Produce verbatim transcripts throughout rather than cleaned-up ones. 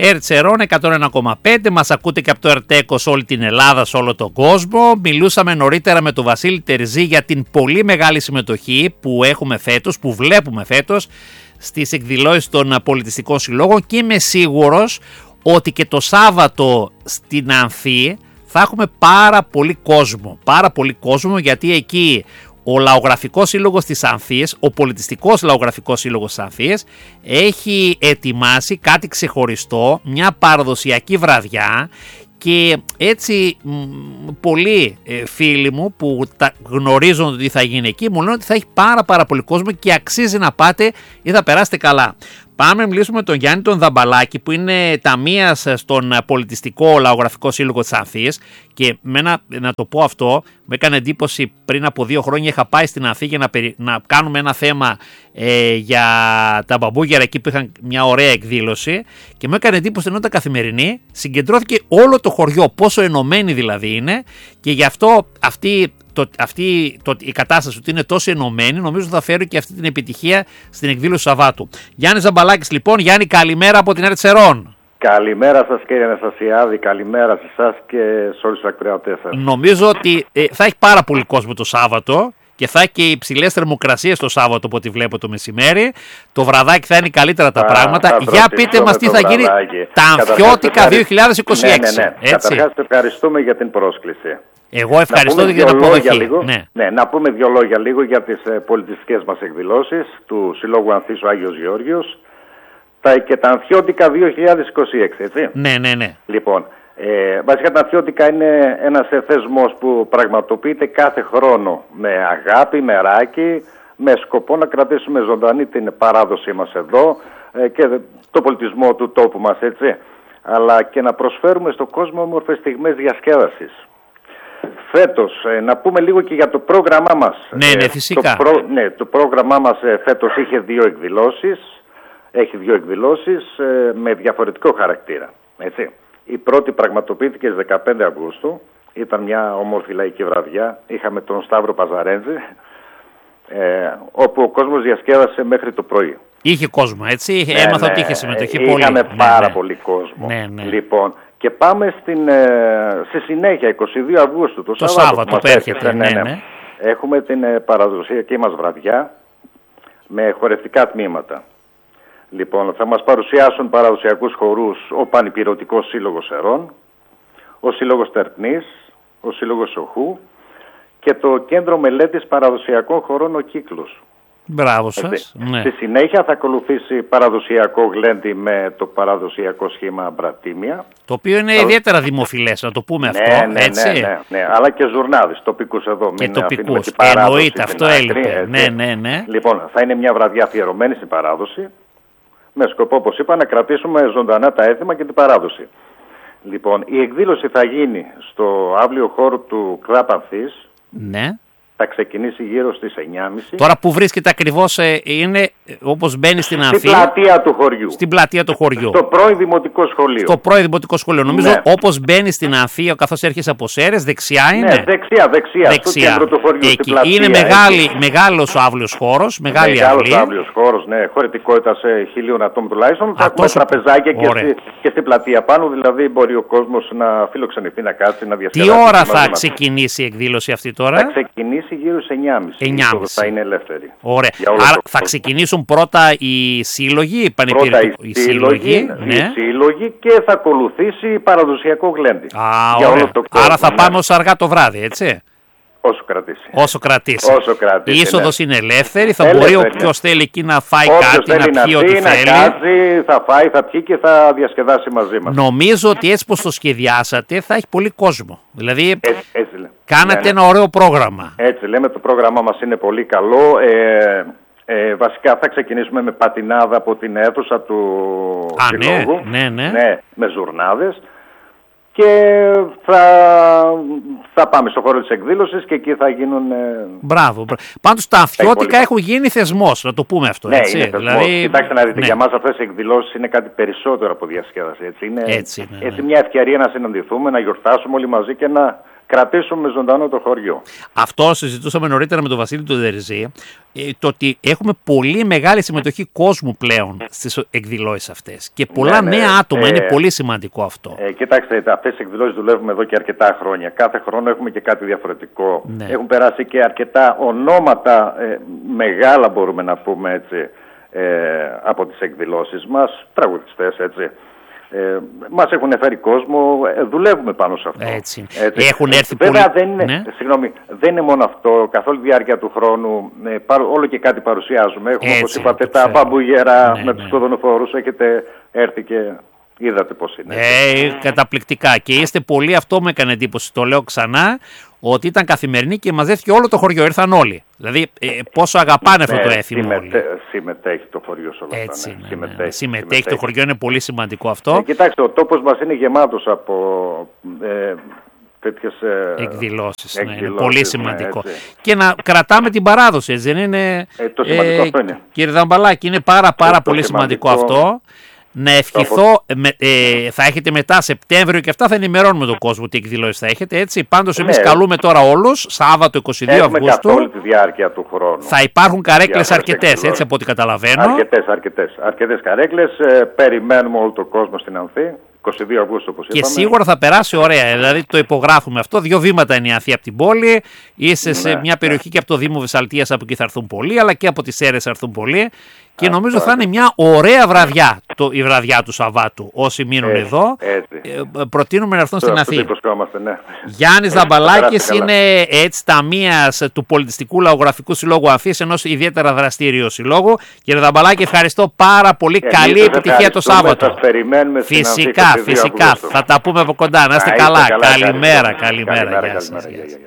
Ερτσερών εκατόν ένα κόμμα πέντε, μας ακούτε και από το Ερτέκο σε όλη την Ελλάδα, σε όλο τον κόσμο. Μιλούσαμε νωρίτερα με τον Βασίλη Τερζή για την πολύ μεγάλη συμμετοχή που έχουμε φέτος, που βλέπουμε φέτος στις εκδηλώσεις των πολιτιστικών συλλόγων, και είμαι σίγουρος ότι και το Σάββατο στην Ανθή θα έχουμε πάρα πολύ κόσμο, πάρα πολύ κόσμο, γιατί εκεί ο Λαογραφικός Σύλλογος της Ανθής, ο Πολιτιστικός Λαογραφικός Σύλλογος της Ανθής, έχει ετοιμάσει κάτι ξεχωριστό, μια παραδοσιακή βραδιά, και έτσι πολλοί ε, φίλοι μου που τα γνωρίζουν ότι θα γίνει εκεί μου λένε ότι θα έχει πάρα πάρα πολύ κόσμο και αξίζει να πάτε ή θα περάσετε καλά. Πάμε να μιλήσουμε με τον Γιάννη τον Δαμπαλάκη, που είναι ταμείας στον Πολιτιστικό Λαογραφικό Σύλλογο της Ανθής, και με ένα, να το πω αυτό, με έκανε εντύπωση, πριν από δύο χρόνια είχα πάει στην Ανθή για να, περι, να κάνουμε ένα θέμα ε, για τα μπαμπούγερα εκεί που είχαν μια ωραία εκδήλωση, και μου έκανε εντύπωση ενώ ήταν καθημερινή, συγκεντρώθηκε όλο το χωριό, πόσο ενωμένοι δηλαδή είναι, και γι' αυτό αυτή... Το, αυτή το, η κατάσταση ότι είναι τόσο ενωμένη, νομίζω θα φέρει και αυτή την επιτυχία στην εκδήλωση Σαββάτου. Γιάννης Ζαμπαλάκης λοιπόν. Γιάννη, καλημέρα από την Ερτσερών. Καλημέρα σας κύριε Αναστασιάδη, καλημέρα σε εσάς και σε όλους τους ακροατές σας. Νομίζω ότι ε, θα έχει πάρα πολύ κόσμο το Σάββατο και θα έχει και υψηλές θερμοκρασίες το Σάββατο από ό,τι βλέπω το μεσημέρι. Το βραδάκι θα είναι καλύτερα τα θα, πράγματα. θα Για πείτε μας τι θα γίνει τα Ανθιώτικα δύο χιλιάδες είκοσι έξι. Ναι, ναι, ναι. Καταρχάς ευχαριστούμε για την πρόσκληση. Εγώ ευχαριστώ για την αποδοχή. Λίγο, ναι. Ναι, να πούμε δύο λόγια λίγο για τις ε, πολιτιστικές μας εκδηλώσεις του Συλλόγου Ανθής ο Άγιος Γεώργιος τα, και τα Ανθιώτικα δύο χιλιάδες είκοσι έξι, έτσι. Ναι, ναι, ναι. Λοιπόν, ε, βασικά τα Ανθιώτικα είναι ένας θεσμός που πραγματοποιείται κάθε χρόνο με αγάπη, μεράκι, με σκοπό να κρατήσουμε ζωντανή την παράδοσή μας εδώ ε, και το πολιτισμό του τόπου μας, έτσι, αλλά και να προσφέρουμε στον κόσμο όμορφες στιγμές διασκέδασης. Φέτος, ε, να πούμε λίγο και για το πρόγραμμά μας. Ναι, ναι, φυσικά. Το, προ, ναι, το πρόγραμμά μας ε, φέτος είχε δύο εκδηλώσεις, έχει δύο εκδηλώσεις ε, με διαφορετικό χαρακτήρα, έτσι. Η πρώτη πραγματοποιήθηκε στις δεκαπέντε Αυγούστου, ήταν μια όμορφη λαϊκή βραδιά, είχαμε τον Σταύρο Παζαρέντζη, ε, όπου ο κόσμος διασκέδασε μέχρι το πρωί. Είχε κόσμο, έτσι, ναι, έμαθα ναι, ότι είχε συμμετοχή είχαμε πολύ. Είχαμε πάρα ναι, ναι. πολύ κόσμο. Ναι, ναι. Λοιπόν, και πάμε στην, ε, στη συνέχεια, είκοσι δύο Αυγούστου, το, το Σάββατο, Σάββατο που έρχεται. Ναι, ναι, ναι. Έχουμε την ε, παραδοσιακή μας βραδιά με χορευτικά τμήματα. Λοιπόν, θα μας παρουσιάσουν παραδοσιακούς χορούς ο Πανυπηρωτικός Σύλλογος Ερών, ο Σύλλογος Τερτνής, ο Σύλλογος Οχού και το Κέντρο Μελέτης Παραδοσιακών Χορών ο Κύκλος. Μπράβο σας. Ναι. Ναι. Στη συνέχεια θα ακολουθήσει παραδοσιακό γλέντι με το παραδοσιακό σχήμα Μπρατήμια. Το οποίο είναι θα... ιδιαίτερα δημοφιλές, να το πούμε ναι, αυτό. Ναι, έτσι. Ναι, ναι, ναι, αλλά και ζουρνάδες τοπικούς εδώ. Και τοπικούς. Εννοείται, αυτό έλειπε. Ναι, ναι, ναι. Λοιπόν, θα είναι μια βραδιά αφιερωμένη στην παράδοση, με σκοπό, όπως είπα, να κρατήσουμε ζωντανά τα έθιμα και την παράδοση. Λοιπόν, η εκδήλωση θα γίνει στο αύλιο χώρο του ΚΛΑΠ Ανθής. Ναι. Θα ξεκινήσει γύρω στις εννιά και μισή. Τώρα που βρίσκεται ακριβώς ε, είναι όπως μπαίνει στην Ανθή. Στην πλατεία του χωριού. Στην πλατεία του χωριού. Στο πρώην δημοτικό σχολείο. Στο πρώην δημοτικό σχολείο. Νομίζω ναι. όπως μπαίνει στην Ανθή, καθώς έρχεσαι από Σέρρες, δεξιά είναι. Ναι, δεξιά, δεξιά. δεξιά. Στο κέντρο του χωριού. Εκεί. Στην πλατεία, είναι μεγάλη, μεγάλος ο αύλιος χώρος. Μεγάλη μεγάλος αυλή. αύλιος χώρος, ναι. Χωρητικότητα σε χίλιων ατόμων τουλάχιστον. Θα έχουμε τραπεζάκια και, στη, και στην πλατεία πάνω. Δηλαδή μπορεί ο κόσμος να φιλοξενηθεί, να κάτσει, να διασκεδάσει. Τι ώρα θα ξεκινήσει η εκδήλωση αυτή τώρα? Θα ξεκινήσει γύρω στις εννιά και μισή. εννιά και μισή. Θα είναι ελεύθερη. Ωραία. Άρα θα ξεκινήσουν πρώτα οι σύλλογοι, οι πανεπιστημιακοί. Οι σύλλογοι, ναι. οι σύλλογοι και θα ακολουθήσει παραδοσιακό γλέντι. Α, για όλο το κόσμο, άρα θα ναι. πάμε ως αργά το βράδυ, έτσι. Όσο κρατήσει. Όσο κρατήσει. Όσο κρατήσει. Η είσοδος ναι. είναι ελεύθερη, θα ελεύθερη, μπορεί όποιος θέλει εκεί να φάει όποιος κάτι, θέλει να πιει να ό,τι να θέλει. Κάτσει, θα φάει, θα πιει και θα διασκεδάσει μαζί μας. Νομίζω ότι έτσι πως το σχεδιάσατε θα έχει πολύ κόσμο. Δηλαδή έτσι, έτσι, κάνατε ναι, ναι. ένα ωραίο πρόγραμμα. Έτσι λέμε, το πρόγραμμά μας είναι πολύ καλό. Ε, ε, βασικά θα ξεκινήσουμε με πατινάδα από την αίθουσα του Α, συλλόγου. Ναι, ναι, ναι. ναι, με ζουρνάδες. Και θα, θα πάμε στο χώρο της εκδήλωσης και εκεί θα γίνουν... Ε... Μπράβο. Πάντως τα Ανθιώτικα έχουν γίνει θεσμός, να το πούμε αυτό. Ναι, έτσι. είναι θεσμός. Δηλαδή... Κοιτάξτε να δείτε, ναι. για μας αυτές οι εκδηλώσεις είναι κάτι περισσότερο από διασκέδαση. Έτσι, είναι έτσι, ναι, ναι. έτσι μια ευκαιρία να συναντηθούμε, να γιορτάσουμε όλοι μαζί και να κρατήσουμε ζωντανό το χωριό. Αυτό συζητούσαμε νωρίτερα με τον Βασίλη του Τερζή, το ότι έχουμε πολύ μεγάλη συμμετοχή κόσμου πλέον στις εκδηλώσεις αυτές και πολλά ναι, ναι, νέα άτομα, ε, είναι πολύ σημαντικό αυτό. Ε, κοιτάξτε, αυτές τις εκδηλώσεις δουλεύουμε εδώ και αρκετά χρόνια. Κάθε χρόνο έχουμε και κάτι διαφορετικό. Ναι. Έχουν περάσει και αρκετά ονόματα, ε, μεγάλα μπορούμε να πούμε έτσι, ε, από τις εκδηλώσεις μας, τραγουδιστές έτσι. Ε, μας έχουν φέρει κόσμο, ε, δουλεύουμε πάνω σε αυτό. Έτσι. Έτσι. Έχουν έρθει ε, βέβαια πολύ... δεν είναι, ναι. συγγνώμη, δεν είναι μόνο αυτό. Καθ' όλη τη διάρκεια του χρόνου ε, παρο, όλο και κάτι παρουσιάζουμε. Έχουμε, όπως είπατε, τα μπαμπούγερα ναι, με ναι. τους κοδονοφόρους. Έχετε έρθει και είδατε πώς είναι. Ε, καταπληκτικά. Και είστε πολύ, αυτό μου έκανε εντύπωση, το λέω ξανά, ότι ήταν καθημερινή και μαζεύτηκε όλο το χωριό, ήρθαν όλοι. Δηλαδή ε, πόσο αγαπάνε αυτό ναι, το έθιμο συμμετέ, όλοι. Συμμετέχει το χωριό σε όλα αυτά. Ναι. Ναι, συμμετέχει, ναι, ναι. συμμετέχει το χωριό, είναι πολύ σημαντικό αυτό. Ε, κοιτάξτε, ο τόπος μας είναι γεμάτος από ε, τέτοιες ε, εκδηλώσεις. εκδηλώσεις ναι, είναι πολύ σημαντικό. Ναι, και να κρατάμε την παράδοση, έτσι δεν είναι. Ε, το σημαντικό ε, αυτό είναι. Κύριε Δαμπαλάκη, είναι πάρα πάρα το πολύ σημαντικό, σημαντικό αυτό. Να ευχηθώ, με, ε, θα έχετε μετά Σεπτέμβριο και αυτά θα ενημερώνουμε τον κόσμο τι εκδηλώσεις θα έχετε, έτσι. Πάντως εμείς ναι. καλούμε τώρα όλους, Σάββατο είκοσι δύο Έχουμε Αυγούστου. Έχουμε καθ' όλη τη διάρκεια του χρόνου. Θα υπάρχουν καρέκλες αρκετές, έτσι από ό,τι καταλαβαίνω. Αρκετές, αρκετές, αρκετές καρέκλες. Ε, περιμένουμε όλο τον κόσμο στην Ανθή. είκοσι δύο Αυγούστου, όπως είπαμε. Και σίγουρα θα περάσει ωραία, δηλαδή το υπογράφουμε αυτό. Δύο βήματα είναι η Ανθή από την πόλη. Είσαι ναι, σε μια περιοχή ναι. και από το Δήμο Βεσσαλτίας, από εκεί θα έρθουν πολλοί, αλλά και από τις Σέρρες θα έρθουν πολλοί. Και αυτό νομίζω θα είναι μια ωραία βραδιά το, η βραδιά του Σαββάτου. Όσοι μείνουν έτσι, εδώ, έτσι. Ε, προτείνουμε να έρθουν στην Αθήνα. Ναι. Γιάννης Δαμπαλάκης είναι έτσι ταμείας του Πολιτιστικού Λαογραφικού Συλλόγου Ανθής, ενός ιδιαίτερα δραστήριου συλλόγου. Κύριε Δαμπαλάκη, ευχαριστώ πάρα πολύ. Και καλή επιτυχία το Σάββατο. Σας περιμένουμε στην φυσικά, Ανθή, φυσικά. Θα τα πούμε από κοντά. Να είστε καλά. καλά. Καλημέρα, καλημέρα. Γεια σας.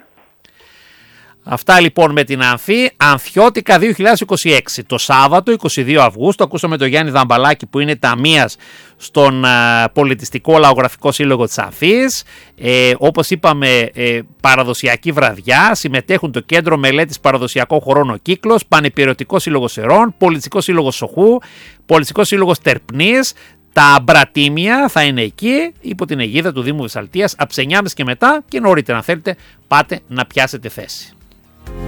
Αυτά λοιπόν με την Ανθή, Ανθιώτικα δύο χιλιάδες είκοσι έξι. Το Σάββατο είκοσι δύο Αυγούστου ακούσαμε τον Γιάννη Δαμπαλάκη που είναι ταμείας στον α, Πολιτιστικό Λαογραφικό Σύλλογο της Ανθής. Ε, όπως είπαμε, ε, παραδοσιακή βραδιά, συμμετέχουν το Κέντρο Μελέτης Παραδοσιακών Χωρών ο Κύκλος, Πανεπιρωτικό Σύλλογο Σερών, Πολιτιστικό Σύλλογο Σοχού, Πολιτιστικό Σύλλογο Τερπνής. Τα μπρατήμια θα είναι εκεί υπό την αιγίδα του Δήμου Βεσσαλτίας από τις εννιά και μισή και μετά, και νωρίτερα αν θέλετε πάτε να πιάσετε θέση.